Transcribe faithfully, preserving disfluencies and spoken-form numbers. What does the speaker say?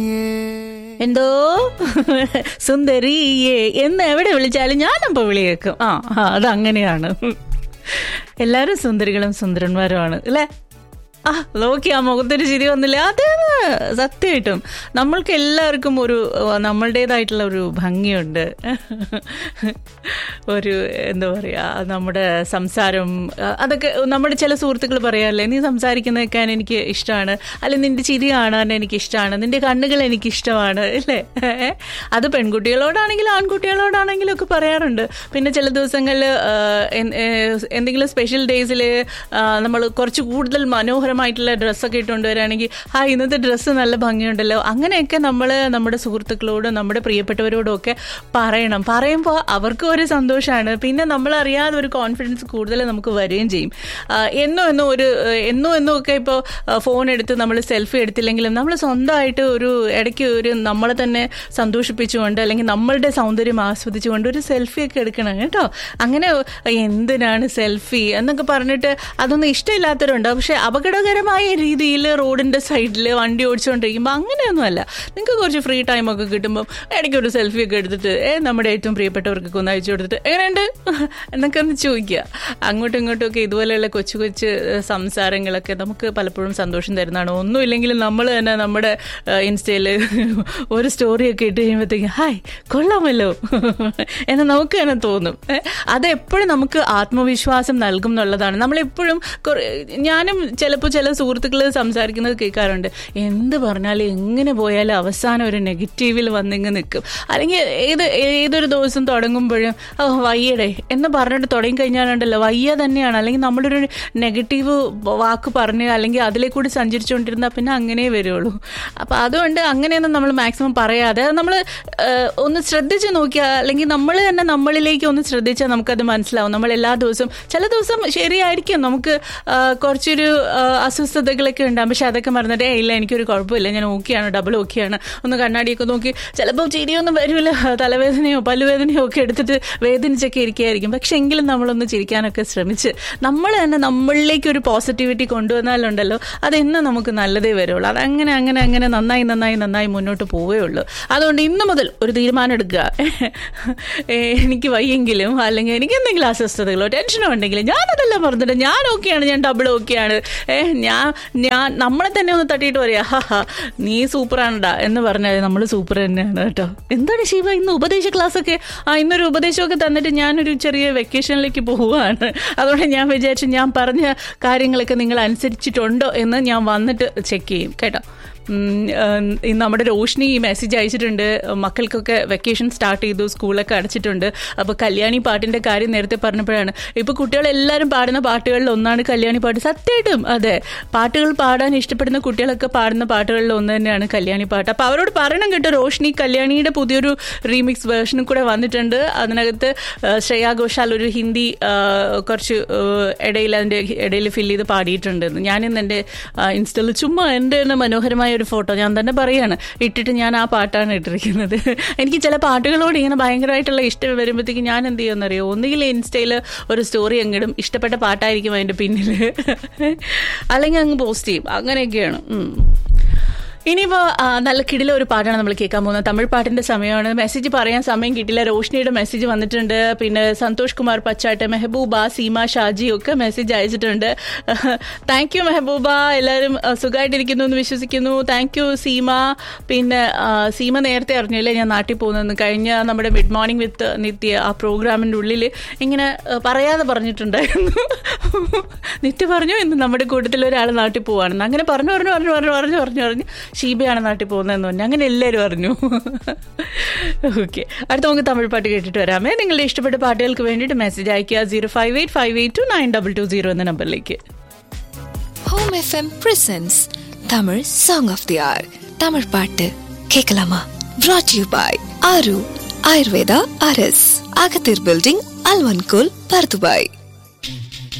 എന്തോ സുന്ദരിയേ എന്ന് എവിടെ വിളിച്ചാലും ഞാനപ്പോൾ വിളി കേൾക്കും. ആ അതങ്ങനെയാണ്. എല്ലാവരും സുന്ദരികളും സുന്ദരന്മാരുമാണ് അല്ലേ? ആ നോക്കി ആ മുഖത്തൊരു ചിരി വന്നില്ല. അതേ സത്യമായിട്ടും നമ്മൾക്ക് എല്ലാവർക്കും ഒരു നമ്മളുടേതായിട്ടുള്ള ഒരു ഭംഗിയുണ്ട്. ഒരു എന്താ പറയുക, നമ്മുടെ സംസാരം അതൊക്കെ നമ്മുടെ ചില സുഹൃത്തുക്കൾ പറയാറില്ലേ, നീ സംസാരിക്കുന്നതൊക്കെ എനിക്ക് ഇഷ്ടമാണ്, അല്ലെങ്കിൽ നിന്റെ ചിരി കാണാൻ എനിക്കിഷ്ടമാണ്, നിന്റെ കണ്ണുകൾ എനിക്കിഷ്ടമാണ് അല്ലേ? അത് പെൺകുട്ടികളോടാണെങ്കിലും ആൺകുട്ടികളോടാണെങ്കിലും ഒക്കെ പറയാറുണ്ട്. പിന്നെ ചില ദിവസങ്ങളിൽ എന്തെങ്കിലും സ്പെഷ്യൽ ഡേയ്സിൽ നമ്മൾ കുറച്ച് കൂടുതൽ മനോഹര ായിട്ടുള്ള ഡ്രസ്സൊക്കെ ഇട്ടുകൊണ്ട് വരികയാണെങ്കിൽ ആ ഇന്നത്തെ ഡ്രസ്സ് നല്ല ഭംഗിയുണ്ടല്ലോ, അങ്ങനെയൊക്കെ നമ്മൾ നമ്മുടെ സുഹൃത്തുക്കളോടും നമ്മുടെ പ്രിയപ്പെട്ടവരോടും ഒക്കെ പറയണം. പറയുമ്പോൾ അവർക്കും ഒരു സന്തോഷമാണ്. പിന്നെ നമ്മളറിയാതെ ഒരു കോൺഫിഡൻസ് കൂടുതൽ നമുക്ക് വരികയും ചെയ്യും. എന്നോ എന്നോ ഒരു എന്നോ എന്നോ ഒക്കെ ഇപ്പോൾ ഫോൺ എടുത്ത് നമ്മൾ സെൽഫി എടുത്തില്ലെങ്കിലും നമ്മൾ സ്വന്തമായിട്ട് ഒരു ഇടയ്ക്ക് ഒരു നമ്മളെ തന്നെ സന്തോഷിപ്പിച്ചുകൊണ്ട് അല്ലെങ്കിൽ നമ്മളുടെ സൗന്ദര്യം ആസ്വദിച്ചുകൊണ്ട് ഒരു സെൽഫിയൊക്കെ എടുക്കണം കേട്ടോ. അങ്ങനെ എന്തിനാണ് സെൽഫി എന്നൊക്കെ പറഞ്ഞിട്ട് അതൊന്നും ഇഷ്ടമില്ലാത്തവരുണ്ടോ. പക്ഷെ അപകടകരമായ രീതിയിൽ റോഡിന്റെ സൈഡിൽ വണ്ടി ഓടിച്ചുകൊണ്ടിരിക്കുമ്പോൾ അങ്ങനെയൊന്നുമല്ല. നിങ്ങൾക്ക് കുറച്ച് ഫ്രീ ടൈമൊക്കെ കിട്ടുമ്പോൾ ഇടയ്ക്ക് ഒരു സെൽഫി ഒക്കെ എടുത്തിട്ട് ഏ നമ്മുടെ ഏറ്റവും പ്രിയപ്പെട്ടവർക്കൊക്കെ ഒന്ന് അയച്ചു കൊടുത്തിട്ട് എങ്ങനെയുണ്ട് എന്നൊക്കെ ഒന്ന് ചോദിക്കുക. അങ്ങോട്ടും ഇങ്ങോട്ടും ഒക്കെ ഇതുപോലെയുള്ള കൊച്ചു കൊച്ചു സംസാരങ്ങളൊക്കെ നമുക്ക് പലപ്പോഴും സന്തോഷം തരുന്നതാണ്. ഒന്നുമില്ലെങ്കിലും നമ്മൾ തന്നെ നമ്മുടെ ഇൻസ്റ്റയിൽ ഒരു സ്റ്റോറിയൊക്കെ ഇട്ട് കഴിയുമ്പോഴത്തേക്കും ഹായ് കൊള്ളാമല്ലോ എന്ന് നമുക്ക് തന്നെ തോന്നും. അതെപ്പോഴും നമുക്ക് ആത്മവിശ്വാസം നൽകും എന്നുള്ളതാണ്. നമ്മളെപ്പോഴും ഞാനും ചിലപ്പോൾ ചില സുഹൃത്തുക്കൾ സംസാരിക്കുന്നത് കേൾക്കാറുണ്ട്, എന്ത് പറഞ്ഞാലും എങ്ങനെ പോയാലും അവസാനം ഒരു നെഗറ്റീവിൽ വന്നിങ്ങ് നിൽക്കും. അല്ലെങ്കിൽ ഏത് ഏതൊരു ദിവസം തുടങ്ങുമ്പോഴും ഓ വയ്യടേ എന്ന് പറഞ്ഞിട്ട് തുടങ്ങി കഴിഞ്ഞാലുണ്ടല്ലോ വയ്യ തന്നെയാണ്. അല്ലെങ്കിൽ നമ്മളൊരു നെഗറ്റീവ് വാക്ക് പറഞ്ഞ് അല്ലെങ്കിൽ അതിലെ കൂടി സഞ്ചരിച്ചുകൊണ്ടിരുന്നാൽ പിന്നെ അങ്ങനെ വരുള്ളൂ. അപ്പം അതുകൊണ്ട് അങ്ങനെയൊന്നും നമ്മൾ മാക്സിമം പറയാതെ നമ്മൾ ഒന്ന് ശ്രദ്ധിച്ച് നോക്കിയാൽ അല്ലെങ്കിൽ നമ്മൾ തന്നെ നമ്മളിലേക്ക് ഒന്ന് ശ്രദ്ധിച്ചാൽ നമുക്കത് മനസ്സിലാവും. നമ്മൾ എല്ലാ ദിവസവും ചില ദിവസം ശരിയായിരിക്കും, നമുക്ക് കുറച്ചൊരു അസ്വസ്ഥതകളൊക്കെ ഉണ്ടാകും. പക്ഷെ അതൊക്കെ മറന്നിട്ട് ഏ ഇല്ല എനിക്കൊരു കുഴപ്പമില്ല, ഞാൻ ഓക്കെയാണ്, ഡബിൾ ഓക്കെയാണ്, ഒന്ന് കണ്ണാടിയൊക്കെ നോക്കി ചിലപ്പോൾ ചിരിയൊന്നും വരില്ല, തലവേദനയോ പല്ലുവേദനയോ ഒക്കെ എടുത്തിട്ട് വേദനിച്ചൊക്കെ ഇരിക്കുകയായിരിക്കും. പക്ഷെ എങ്കിലും നമ്മളൊന്ന് ചിരിക്കാനൊക്കെ ശ്രമിച്ച് നമ്മൾ തന്നെ നമ്മളിലേക്ക് ഒരു പോസിറ്റിവിറ്റി കൊണ്ടുവന്നാലുണ്ടല്ലോ അതെന്നും നമുക്ക് നല്ലതേ വരുള്ളൂ. അതങ്ങനെ അങ്ങനെ അങ്ങനെ നന്നായി നന്നായി നന്നായി മുന്നോട്ട് പോവുകയുള്ളൂ. അതുകൊണ്ട് ഇന്ന് മുതൽ ഒരു തീരുമാനം എടുക്കുക, എനിക്ക് വയ്യെങ്കിലും അല്ലെങ്കിൽ എനിക്ക് എന്തെങ്കിലും അസ്വസ്ഥതകളോ ടെൻഷനോ ഉണ്ടെങ്കിലും ഞാനതെല്ലാം പറഞ്ഞിട്ട് ഞാൻ ഓക്കെയാണ്, ഞാൻ ഡബിൾ ഓക്കെയാണ്, ഏഹ് ഞാൻ ഞാൻ നമ്മളെ തന്നെ ഒന്ന് തട്ടിയിട്ട് പറയാ ഹാ ഹാ നീ സൂപ്പറാണടാ എന്ന് പറഞ്ഞാൽ നമ്മൾ സൂപ്പർ തന്നെയാണ് കേട്ടോ. എന്താണ് ശിവ ഇന്ന് ഉപദേശ ക്ലാസ്സൊക്കെ? ആ ഇന്നൊരു ഉപദേശമൊക്കെ തന്നിട്ട് ഞാനൊരു ചെറിയ വെക്കേഷനിലേക്ക് പോവുകയാണ്. അതുകൊണ്ട് ഞാൻ വിചാരിച്ചു ഞാൻ പറഞ്ഞ കാര്യങ്ങളൊക്കെ നിങ്ങൾ അനുസരിച്ചിട്ടുണ്ടോ എന്ന് ഞാൻ വന്നിട്ട് ചെക്ക് ചെയ്യും കേട്ടോ. നമ്മുടെ റോഷ്നി ഈ മെസ്സേജ് അയച്ചിട്ടുണ്ട്, മക്കൾക്കൊക്കെ വെക്കേഷൻ സ്റ്റാർട്ട് ചെയ്തു, സ്കൂളൊക്കെ അടച്ചിട്ടുണ്ട്. അപ്പോൾ കല്യാണി പാട്ടിൻ്റെ കാര്യം നേരത്തെ പറഞ്ഞപ്പോഴാണ് ഇപ്പോൾ കുട്ടികളെല്ലാവരും പാടുന്ന പാട്ടുകളിൽ ഒന്നാണ് കല്യാണി പാട്ട്. സത്യമായിട്ടും അതെ, പാട്ടുകൾ പാടാൻ ഇഷ്ടപ്പെടുന്ന കുട്ടികളൊക്കെ പാടുന്ന പാട്ടുകളിൽ ഒന്ന് തന്നെയാണ് കല്യാണി പാട്ട്. അപ്പോൾ അവരോട് പറയണം കേട്ടോ, റോഷ്നി കല്യാണിയുടെ പുതിയൊരു റീമിക്സ് വേർഷനും കൂടെ വന്നിട്ടുണ്ട്. അതിനകത്ത് ശ്രേയാ ഘോഷാൽ ഒരു ഹിന്ദി കുറച്ച് ഇടയിൽ അതിൻ്റെ ഇടയിൽ ഫില്ല് ചെയ്ത് പാടിയിട്ടുണ്ട്. ഞാനിന്ന് എൻ്റെ ഇൻസ്റ്റയിൽ ചുമ്മാ എൻ്റെ തന്നെ മനോഹരമായ ഒരു ഫോട്ടോ ഞാൻ തന്നെ പറയാണ് ഇട്ടിട്ട് ഞാൻ ആ പാട്ടാണ് ഇട്ടിരിക്കുന്നത്. എനിക്ക് ചില പാട്ടുകളോട് ഇങ്ങനെ ഭയങ്കരമായിട്ടുള്ള ഇഷ്ടം വരുമ്പോഴത്തേക്ക് ഞാൻ എന്ത് ചെയ്യുമെന്നറിയോ, ഒന്നുകിൽ ഇൻസ്റ്റയിൽ ഒരു സ്റ്റോറി അങ്ങിടും, ഇഷ്ടപ്പെട്ട പാട്ടായിരിക്കും അതിൻ്റെ പിന്നിൽ, അല്ലെങ്കിൽ അങ്ങ് പോസ്റ്റ് ചെയ്യും. അങ്ങനെയൊക്കെയാണ്. ഇനിയിപ്പോൾ നല്ല കിടില ഒരു പാട്ടാണ് നമ്മൾ കേൾക്കാൻ പോകുന്നത്. തമിഴ് പാട്ടിൻ്റെ സമയമാണ്. മെസ്സേജ് പറയാൻ സമയം കിട്ടില്ല. റോഷ്നിയുടെ മെസ്സേജ് വന്നിട്ടുണ്ട്. പിന്നെ സന്തോഷ് കുമാർ പച്ചാട്ട്, മെഹബൂബ, സീമ, ഷാജി ഒക്കെ മെസ്സേജ് അയച്ചിട്ടുണ്ട്. താങ്ക് യു മെഹബൂബ, എല്ലാവരും സുഖമായിട്ടിരിക്കുന്നു എന്ന് വിശ്വസിക്കുന്നു. Thank you Seema. പിന്നെ സീമ നേരത്തെ അറിഞ്ഞില്ലേ ഞാൻ നാട്ടിൽ പോകുന്നതെന്ന്. കഴിഞ്ഞ നമ്മുടെ മിഡ് മോർണിംഗ് വിത്ത് നിത്യ ആ പ്രോഗ്രാമിൻ്റെ ഉള്ളിൽ ഇങ്ങനെ പറയാതെ പറഞ്ഞിട്ടുണ്ടായിരുന്നു. നിത്യ പറഞ്ഞു ഇന്ന് നമ്മുടെ കൂട്ടത്തിൽ ഒരാൾ നാട്ടിൽ പോവാണെന്ന്. അങ്ങനെ പറഞ്ഞു പറഞ്ഞു പറഞ്ഞു പറഞ്ഞു പറഞ്ഞു പറഞ്ഞു പറഞ്ഞു ഷീബയാണ് നാട്ടിൽ പോകുന്നതെന്ന് പറഞ്ഞു. അങ്ങനെ എല്ലാവരും അറിഞ്ഞു. ഓക്കെ, അടുത്ത നമുക്ക് തമിഴ് പാട്ട് കേട്ടിട്ട് വരാമേ. നിങ്ങളുടെ ഇഷ്ടപ്പെട്ട പാട്ടുകൾക്ക് വേണ്ടിയിട്ട് മെസ്സേജ് അയക്കുക zero five eight five eight to nine double two zero എന്ന നമ്പറിലേക്ക്. Home F M presents Tamil song of the R. Tamil പാട്ട് കേൾക്കലാമാ? brought you by ആരു ആയുർവേദ ആർഎസ്, അകത്തീർ ബിൽഡിംഗ്, അൽവൻകൂൽ, പർദുബായ്.